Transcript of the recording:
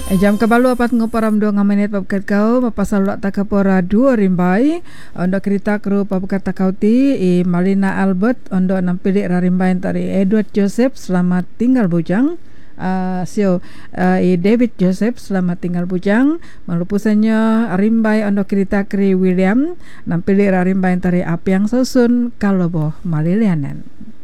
Jam kabalu apat nguparam 2 menit pabukat kau mapasal lak takapora 2 rimbai ondo kerita kru pabukat takau ti Malina Albert ondo nampilik rarimbai tari Edward Joseph selamat tinggal bujang. David Joseph selamat tinggal bujang. Malupusannya rimbai ondo kerita kri William nampilik rarimbai tari Apiang Susun Kaloboh Malilianen.